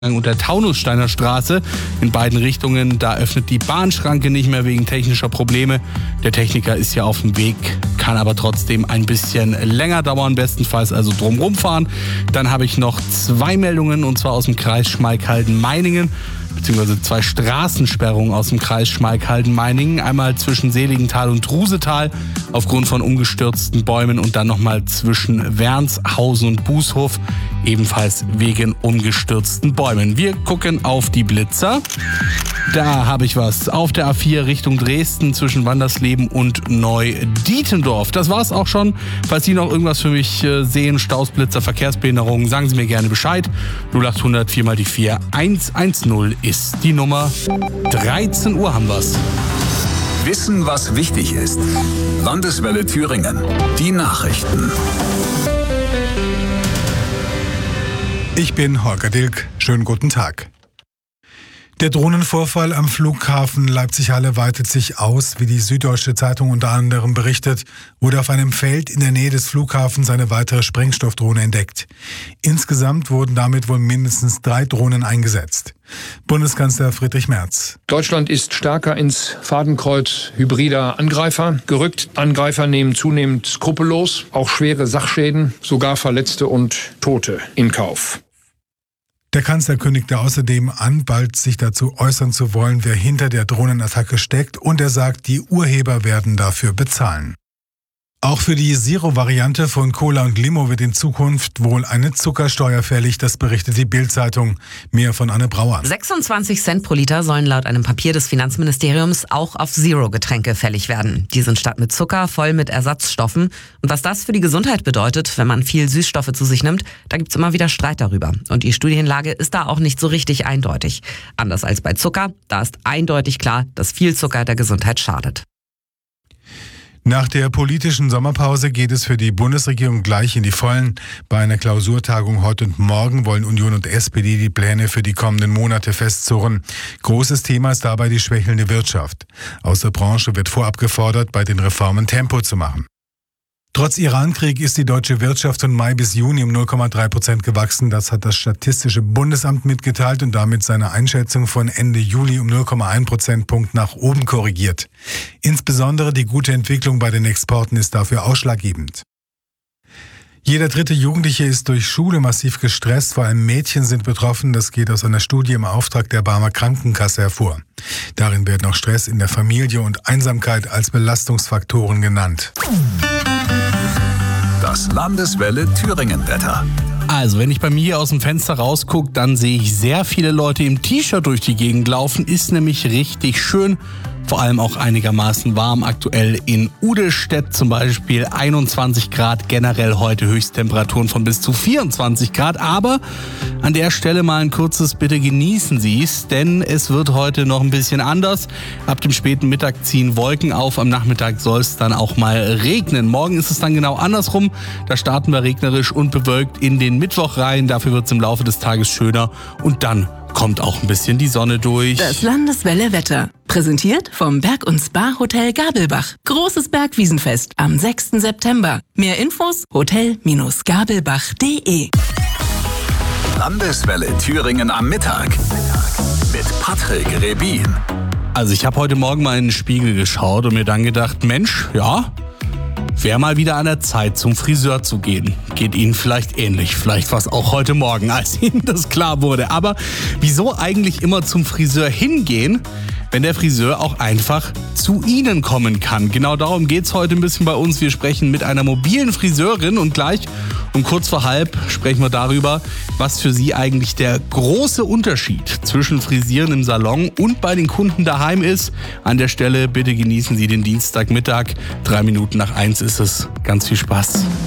und der Taunussteiner Straße in beiden Richtungen. Da öffnet die Bahnschranke nicht mehr wegen technischer Probleme. Der Techniker ist ja auf dem Weg, kann aber trotzdem ein bisschen länger dauern, bestenfalls also drumherum fahren. Dann habe ich noch 2 Meldungen, und zwar aus dem Kreis Schmalkalden-Meiningen, beziehungsweise 2 Straßensperrungen aus dem Kreis Schmalkalden-Meiningen. Einmal zwischen Seligenthal und Drusetal aufgrund von umgestürzten Bäumen und dann nochmal zwischen Wernshausen und Bußhof, ebenfalls wegen umgestürzten Bäumen. Wir gucken auf die Blitzer. Da habe ich was. Auf der A4 Richtung Dresden zwischen Wandersleben und Neu-Dietendorf. Das war's auch schon. Falls Sie noch irgendwas für mich sehen, Staus, Blitzer, Verkehrsbehinderungen, sagen Sie mir gerne Bescheid. 0800 4 mal die 4 110 ist die Nummer. 13 Uhr haben wir's. Wissen, was wichtig ist. Landeswelle Thüringen. Die Nachrichten. Ich bin Holger Dilk. Schönen guten Tag. Der Drohnenvorfall am Flughafen Leipzig-Halle weitet sich aus. Wie die Süddeutsche Zeitung unter anderem berichtet, wurde auf einem Feld in der Nähe des Flughafens eine weitere Sprengstoffdrohne entdeckt. Insgesamt wurden damit wohl mindestens 3 Drohnen eingesetzt. Bundeskanzler Friedrich Merz. Deutschland ist stärker ins Fadenkreuz hybrider Angreifer gerückt. Angreifer nehmen zunehmend skrupellos auch schwere Sachschäden, sogar Verletzte und Tote in Kauf. Der Kanzler kündigte außerdem an, bald sich dazu äußern zu wollen, wer hinter der Drohnenattacke steckt, und er sagt, die Urheber werden dafür bezahlen. Auch für die Zero-Variante von Cola und Limo wird in Zukunft wohl eine Zuckersteuer fällig, das berichtet die Bild-Zeitung. Mehr von Anne Brauer. 26 Cent pro Liter sollen laut einem Papier des Finanzministeriums auch auf Zero-Getränke fällig werden. Die sind statt mit Zucker voll mit Ersatzstoffen. Und was das für die Gesundheit bedeutet, wenn man viel Süßstoffe zu sich nimmt, da gibt's immer wieder Streit darüber. Und die Studienlage ist da auch nicht so richtig eindeutig. Anders als bei Zucker, da ist eindeutig klar, dass viel Zucker der Gesundheit schadet. Nach der politischen Sommerpause geht es für die Bundesregierung gleich in die Vollen. Bei einer Klausurtagung heute und morgen wollen Union und SPD die Pläne für die kommenden Monate festzurren. Großes Thema ist dabei die schwächelnde Wirtschaft. Aus der Branche wird vorab gefordert, bei den Reformen Tempo zu machen. Trotz Irankrieg ist die deutsche Wirtschaft von Mai bis Juni um 0,3% gewachsen. Das hat das Statistische Bundesamt mitgeteilt und damit seine Einschätzung von Ende Juli um 0,1 Prozentpunkt nach oben korrigiert. Insbesondere die gute Entwicklung bei den Exporten ist dafür ausschlaggebend. Jeder 3. Jugendliche ist durch Schule massiv gestresst, vor allem Mädchen sind betroffen. Das geht aus einer Studie im Auftrag der Barmer Krankenkasse hervor. Darin werden auch Stress in der Familie und Einsamkeit als Belastungsfaktoren genannt. Das Landeswelle Thüringen-Wetter. Also, wenn ich bei mir hier aus dem Fenster rausgucke, dann sehe ich sehr viele Leute im T-Shirt durch die Gegend laufen. Ist nämlich richtig schön. Vor allem auch einigermaßen warm. Aktuell in Udelstedt zum Beispiel 21 Grad, generell heute Höchsttemperaturen von bis zu 24 Grad. Aber an der Stelle mal ein kurzes Bitte genießen Sie es, denn es wird heute noch ein bisschen anders. Ab dem späten Mittag ziehen Wolken auf, am Nachmittag soll es dann auch mal regnen. Morgen ist es dann genau andersrum. Da starten wir regnerisch und bewölkt in den Mittwoch rein. Dafür wird es im Laufe des Tages schöner und dann kommt auch ein bisschen die Sonne durch. Das Landeswelle Wetter. Präsentiert vom Berg- und Spa-Hotel Gabelbach. Großes Bergwiesenfest am 6. September. Mehr Infos hotel-gabelbach.de. Landeswelle Thüringen am Mittag. Mit Patrick Rebin. Also ich habe heute Morgen mal in den Spiegel geschaut und mir dann gedacht, Mensch, ja, wäre mal wieder an der Zeit, zum Friseur zu gehen. Geht Ihnen vielleicht ähnlich. Vielleicht war es auch heute Morgen, als Ihnen das klar wurde. Aber wieso eigentlich immer zum Friseur hingehen, wenn der Friseur auch einfach zu Ihnen kommen kann? Genau darum geht's heute ein bisschen bei uns. Wir sprechen mit einer mobilen Friseurin und gleich um kurz vor halb sprechen wir darüber, was für Sie eigentlich der große Unterschied zwischen Frisieren im Salon und bei den Kunden daheim ist. An der Stelle bitte genießen Sie den Dienstagmittag. 3 Minuten nach 1 ist es. Ganz viel Spaß.